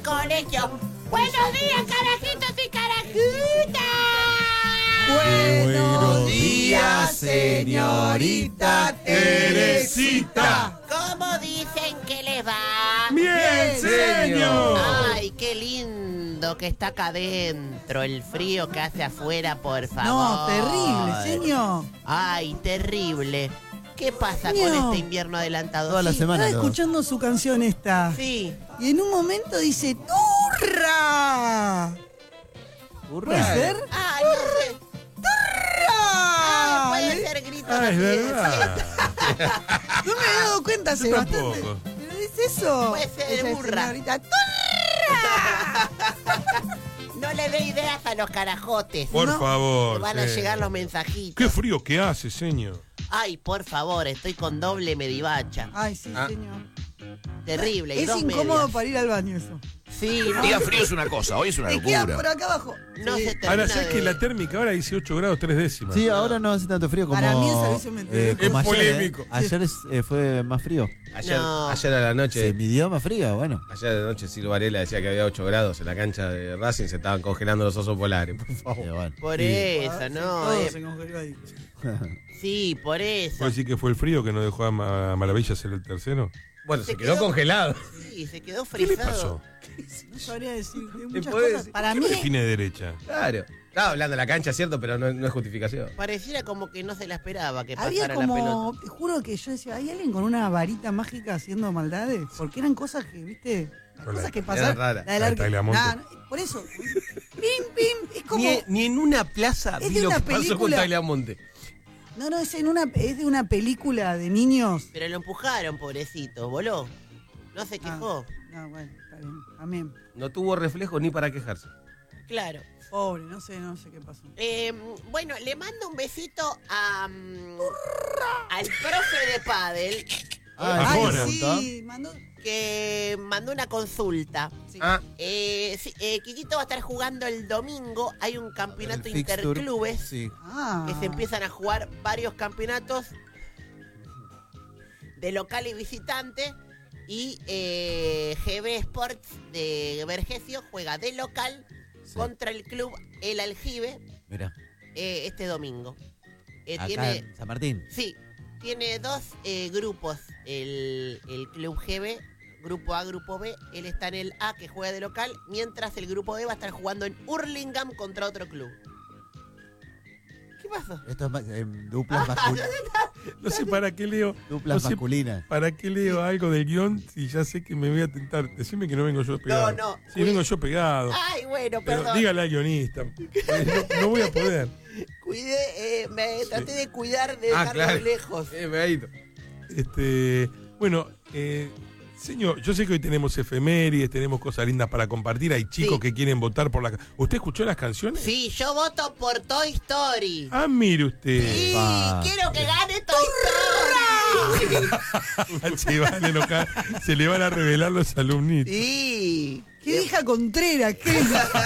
colegio. ¡Buenos días, carajitos y carajitas! Buenos días, señorita Teresita. ¿Cómo dicen que les va? Bien, señor. Ay, qué lindo que está acá adentro. El frío que hace afuera, por favor. No, terrible, señor. Ay, terrible. ¿Qué pasa Señor. con este invierno adelantado? Toda la Sí. semana. Estaba escuchando su canción esta. Sí. Y en un momento dice ¡Turra! ¿Puede ser? Ay, no sé. ¡Turra! Puede ser grito Ah, es también. verdad. No me había dado cuenta hace Yo bastante. tampoco. Pero es eso. Puede ser Esa burra. señorita, ¡Turra! No le dé ideas a los carajotes. Por No. favor. Van a sí. llegar los mensajitos. Qué frío que hace, señor. Ay, por favor, estoy con doble medivacha. Ay, sí, señor. Terrible. Y Es dos incómodo medias. para ir al baño eso. Sí, no, Día frío es una cosa, hoy es una Te queda por locura. acá abajo. no se termina Ahora, ¿sabes de- que la térmica ahora dice 8 grados 3 décimas? Sí, ahora no hace tanto frío como. Para mí el servicio meteorológico como es ayer, polémico. Ayer fue más frío. Ayer, No. ayer a la Se noche, midió más frío, bueno. ayer a la noche Silvio Varela decía que había 8 grados en la cancha de Racing, se estaban congelando los osos polares, por favor. Bueno. Por Sí. eso, no. Todo se congeló ahí. Sí, por eso. ¿Puedo decir que fue el frío que no dejó a Maravilla ser el tercero? Bueno, Se se quedó quedó- congelado. Sí, se quedó ¿Qué le frisado. pasó? No sabría decir de muchas puede cosas. decir? Para ¿Qué mí, define derecha? Claro. Estaba hablando de la cancha, cierto, pero no es justificación. Pareciera como que no se la esperaba que había pasara la como, pelota. te juro que yo decía, ¿hay alguien con una varita mágica haciendo maldades? Porque eran cosas que, viste, Con cosas la- que pasaron. rara. La del La de arque- Tagliamonte. Nah, por eso. Pim, pim, es como... Ni en una plaza Es vi de lo una que pasó con película. Tagliamonte. No, es de una película de niños. Pero lo empujaron, pobrecito, voló. No se quejó. No, bueno, está bien. También. No tuvo reflejo ni para quejarse. Claro. Pobre, no sé qué pasó. Bueno, le mando un besito a, al profe de pádel Ay, Ahora. sí, mandó... que mandó una consulta. Sí. Ah, Sí, Quiquito va a estar jugando el domingo. Hay un campeonato El fixture. interclubes Sí. Ah. que se empiezan a jugar varios campeonatos de local y visitante. Y GB Sports de Vergesio juega de local Sí. contra el club El Aljibe Mira, este domingo. acá Tiene, en San Martín. sí, tiene dos grupos el club GB, grupo A, grupo B. Él está en el A que juega de local, mientras el grupo B va a estar jugando en Hurlingham contra otro club. ¿Qué pasó? Esto es duplas, No sé para qué leo. duplas no sé masculinas. ¿Para qué leo algo del guión si ya sé que me voy a tentar? Decime que no vengo yo pegado. no, Sí, vengo yo pegado. Ay, bueno, Pero perdón. dígale al guionista. No voy a poder. Cuidé, me traté de cuidar de Ah, dejarlo claro. lejos. pegadito. Bueno, señor, yo sé que hoy tenemos efemérides, tenemos cosas lindas para compartir. Hay chicos Sí. que quieren votar por la. ¿Usted escuchó las canciones? Sí, yo voto por Toy Story. Ah, mire usted. Sí, Pa. quiero que gane Toy Story. Se le van a revelar los alumnitos. Sí. ¡Qué vieja Contreras! ¿Qué?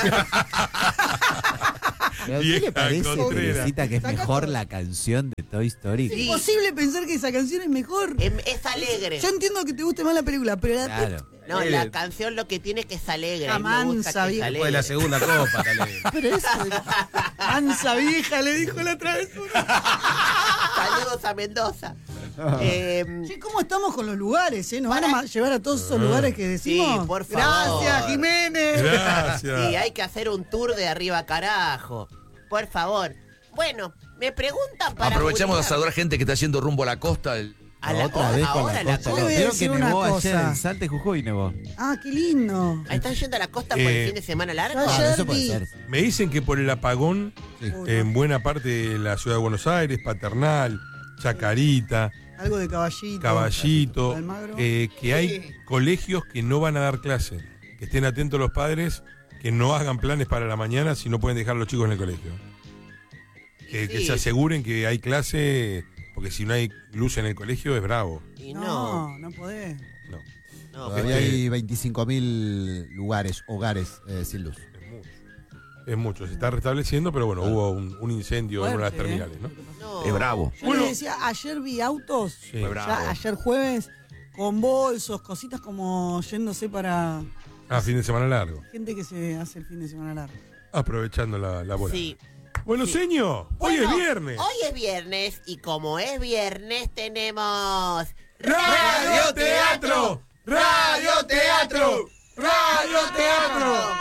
¿Pero ¿Qué Vieja le parece, Contreras. Teresita, que es Saca mejor todo. la canción de Toy Story? Es imposible pensar que esa canción es mejor. Es alegre. Yo entiendo que te guste más la película, pero la Claro. No, la canción lo que tiene que es alegre. A mí me Mansa, gusta que es vieja. alegre. Después de la segunda copa, tal vez. Pero eso. mansa vieja, le dijo la otra vez. Saludos a Mendoza. Che, ¿cómo estamos con los lugares, Nos van a llevar a todos esos lugares que decimos. Sí, por favor. Gracias, Jiménez. Gracias. Sí, hay que hacer un tour de arriba carajo. Por favor. Bueno, me preguntan para... Aprovechamos a Julián. saludar gente que está haciendo rumbo a la costa. A la- Otra vez con ahora la la costa. Yo le voy a Creo que decir una nevó ayer cosa. en Salta y Jujuy, nevó. Ah, qué lindo. ¿Están yendo a la costa por el fin de semana largo? Yo Ah, ayer eso puede vi- ser. Me dicen que por el apagón Sí. en buena parte de la ciudad de Buenos Aires, Paternal, Chacarita, Algo de Caballito. Caballito, Almagro. que hay colegios que no van a dar clase. Que estén atentos los padres, que no hagan planes para la mañana si no pueden dejar a los chicos en el colegio. Que Sí. se aseguren que hay clase, porque si no hay luz en el colegio es bravo. Y No, no podés. No, no, Todavía Este- hay 25.000 lugares, hogares sin luz. es mucho. Es mucho, se está restableciendo, pero bueno, hubo un incendio en una de las Fuerte, terminales, ¿no? no. Es bravo. Yo Bueno. les decía, ayer vi autos, Sí. Fue bravo. ya ayer jueves, con bolsos, cositas como yéndose para Fin de semana largo. Gente que se hace el fin de semana largo. Aprovechando la bola. Sí. Bueno, Sí. señor, hoy Bueno, es viernes. Hoy es viernes y como es viernes tenemos... ¡Radioteatro! ¡Radioteatro! ¡Radioteatro!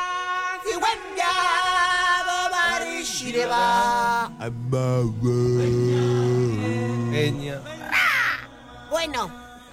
Peña. Bueno.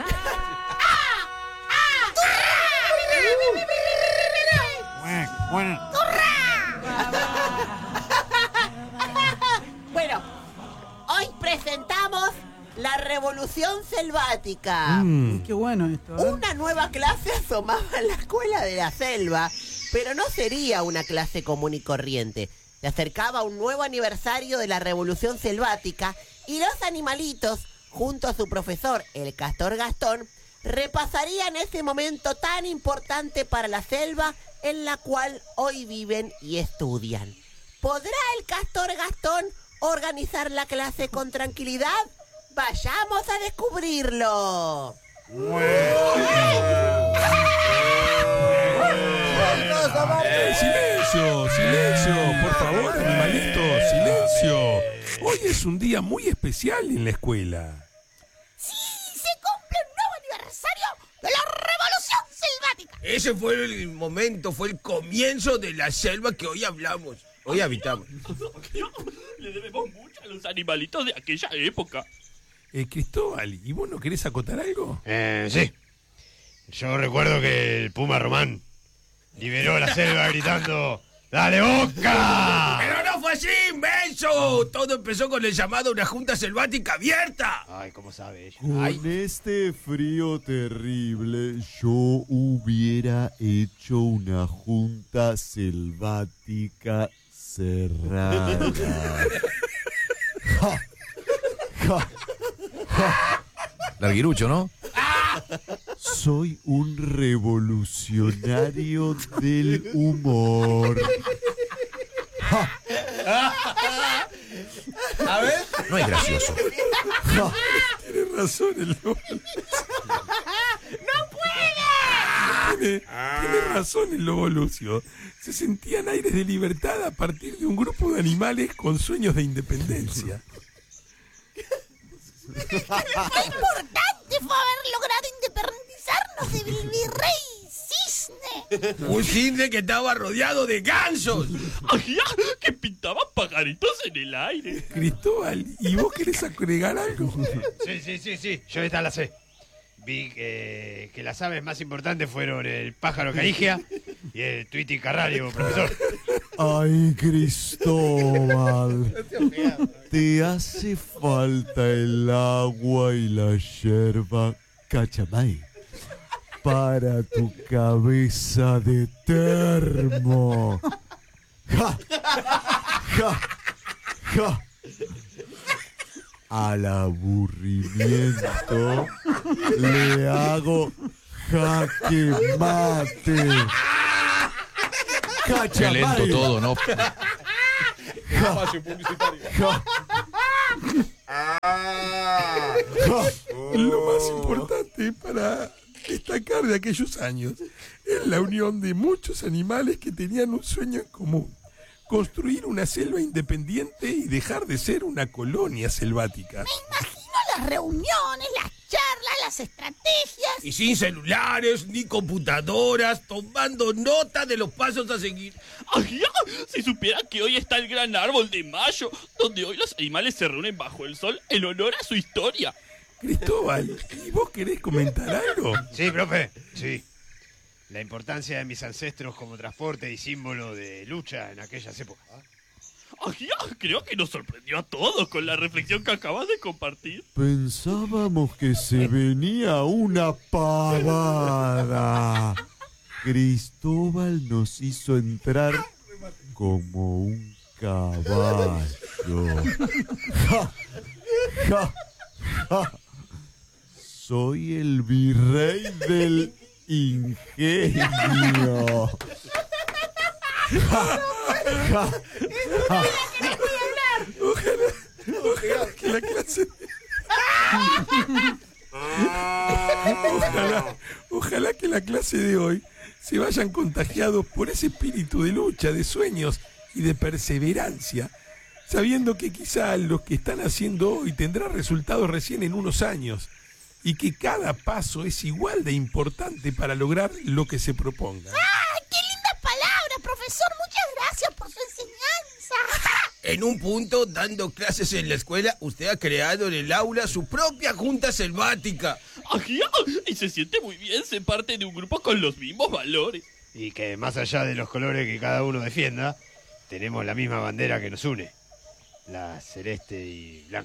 Bueno, hoy presentamos la Revolución Selvática. Qué bueno esto. ¿eh? Una nueva clase asomaba en la escuela de la selva, pero no sería una clase común y corriente. Se acercaba un nuevo aniversario de la Revolución Selvática y los animalitos, junto a su profesor, el Castor Gastón, repasarían ese momento tan importante para la selva en la cual hoy viven y estudian. ¿Podrá el Castor Gastón organizar la clase con tranquilidad? ¡Vayamos a descubrirlo! ¡Silencio! ¡Silencio! Por favor, animalitos, silencio. Hoy es un día muy especial en la escuela. Se cumple un nuevo aniversario de la Revolución Selvática. Ese fue el momento, fue el comienzo de la selva que hoy hablamos, hoy habitamos. Le debemos mucho a los animalitos de aquella época. Cristóbal, ¿y vos no querés acotar algo? Sí. Yo recuerdo que el Puma Román liberó la selva gritando ¡Dale, Boca! Pero no fue así, inmenso. Todo empezó con el llamado a una junta selvática abierta. Ay, ¿cómo sabe ella? Con este frío terrible, yo hubiera hecho una junta selvática cerrada. Ja, ja, ja. Larguirucho, ¿no? Soy un revolucionario del humor. Ja, A ver. No es gracioso. ja. Tienes razón el lobo. Tiene razón el lobo Lucio. Se sentían aires de libertad a partir de un grupo de animales con sueños de independencia. ¡Qué importante fue haber logrado independizarnos del virrey Cisne! Un cisne que estaba rodeado de gansos. ¡Ay, que pintaban pajaritos en el aire! Cristóbal, ¿y vos querés agregar algo? Sí. Yo esta la sé. Vi que las aves más importantes fueron el pájaro canigia y el tuiti carrario, profesor. Ay, Cristóbal, te hace falta el agua y la yerba cachamay para tu cabeza de termo. ¡Ja! ¡Ja! ¡Ja! Al aburrimiento le hago jaque mate. Qué lento todo, ¿no? Espacio publicitario. Lo más importante para destacar de aquellos años es la unión de muchos animales que tenían un sueño en común: construir una selva independiente y dejar de ser una colonia selvática. Imagino las reuniones, las charlas, las estrategias. Y sin celulares ni computadoras, tomando nota de los pasos a seguir. ¡Ay, si supieran que hoy está el gran árbol de mayo, donde hoy los animales se reúnen bajo el sol en honor a su historia! Cristóbal, ¿y vos querés comentar algo? Sí, profe, sí. La importancia de mis ancestros como transporte y símbolo de lucha en aquellas épocas. ¡Ay, creo que nos sorprendió a todos con la reflexión que acabas de compartir! Pensábamos que se venía una pavada. Cristóbal nos hizo entrar como un caballo. ¡Ja! ¡Ja! ¡Ja! Soy el virrey del ingenio. ¡Ja! ¡Ja! ¡Ja! Ojalá que la clase... Ojalá que la clase de hoy se vayan contagiados por ese espíritu de lucha, de sueños y de perseverancia, sabiendo que quizá lo que están haciendo hoy tendrá resultados recién en unos años y que cada paso es igual de importante para lograr lo que se proponga. ¡Ah, qué lindas palabras, profesor! Muchas gracias por su enseñanza. En un punto, dando clases en la escuela, usted ha creado en el aula su propia junta selvática. ¡Ajá! Y se siente muy bien ser parte de un grupo con los mismos valores. Y que más allá de los colores que cada uno defienda, tenemos la misma bandera que nos une. La celeste y blanca.